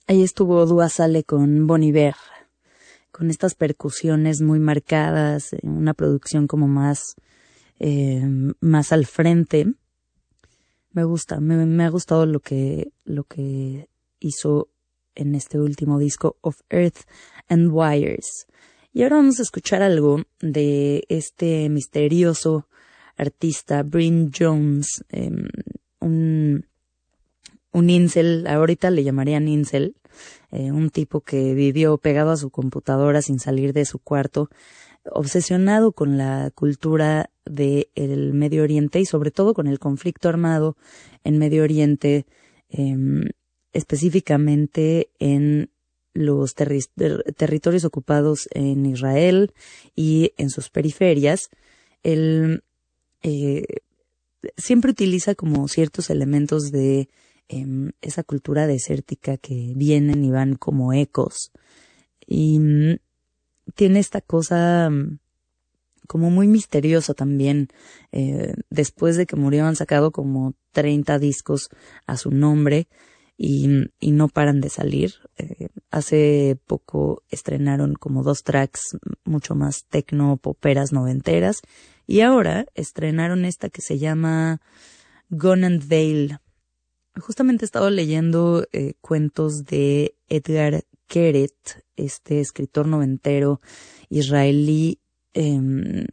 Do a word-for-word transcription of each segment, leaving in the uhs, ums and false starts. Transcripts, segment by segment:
ahí estuvo Dua Sale con Bon Iver, con estas percusiones muy marcadas, una producción como más, eh, más al frente. Me gusta, me, me ha gustado lo que, lo que hizo en este último disco, Of Earth and Wires. Y ahora vamos a escuchar algo de este misterioso artista, Bryn Jones, eh, un, un incel, ahorita le llamarían incel, eh, un tipo que vivió pegado a su computadora sin salir de su cuarto, obsesionado con la cultura del Medio Oriente y sobre todo con el conflicto armado en Medio Oriente, eh, específicamente en los terri- ter- territorios ocupados en Israel y en sus periferias. Él eh, siempre utiliza como ciertos elementos de eh, esa cultura desértica que vienen y van como ecos. Y mm, tiene esta cosa mm, como muy misteriosa también. Eh, después de que murió han sacado como treinta discos a su nombre y, y no paran de salir. Eh, hace poco estrenaron como dos tracks mucho más tecno, poperas, noventeras, y ahora estrenaron esta que se llama Gone and Veil. Justamente he estado leyendo eh, cuentos de Edgar Keret, este escritor noventero israelí, eh, en,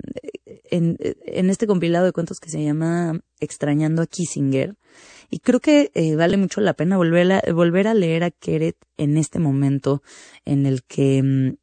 en este compilado de cuentos que se llama Extrañando a Kissinger. Y creo que eh, vale mucho la pena volver a, volver a leer a Keret en este momento en el que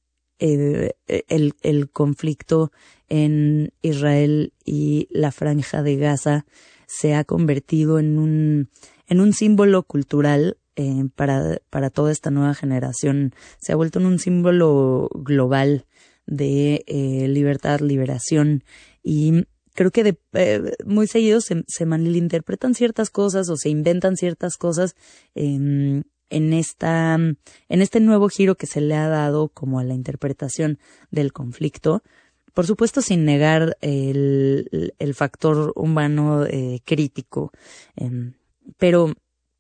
eh, el, el conflicto en Israel y la Franja de Gaza se ha convertido en un, en un símbolo cultural eh, para, para toda esta nueva generación. Se ha vuelto en un símbolo global de eh, libertad, liberación, y creo que de, eh, muy seguido se, se malinterpretan ciertas cosas o se inventan ciertas cosas eh, en esta, en este nuevo giro que se le ha dado como a la interpretación del conflicto. Por supuesto, sin negar el, el factor humano eh, crítico, eh, pero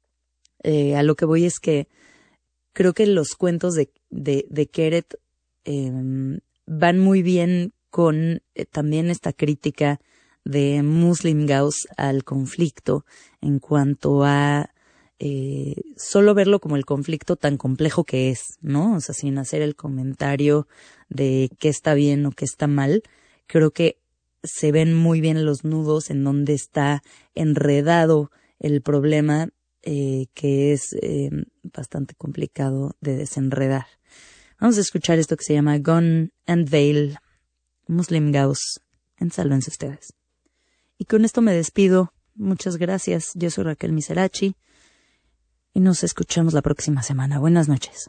eh, a lo que voy es que creo que los cuentos de, de, de Keret eh, van muy bien con eh, también esta crítica de Muslim Gauss al conflicto en cuanto a eh, solo verlo como el conflicto tan complejo que es, ¿no? O sea, sin hacer el comentario de qué está bien o qué está mal. Creo que se ven muy bien los nudos en donde está enredado el problema, eh, que es eh, bastante complicado de desenredar. Vamos a escuchar esto que se llama Gone and Veil, Muslim Gauss, en Sálvense Ustedes. Y con esto me despido. Muchas gracias. Yo soy Raquel Miserachi y nos escuchamos la próxima semana. Buenas noches.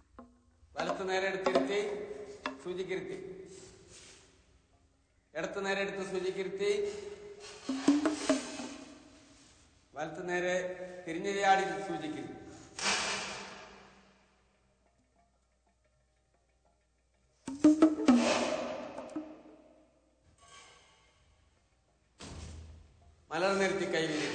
മലർന്നിരുത്തി കൈ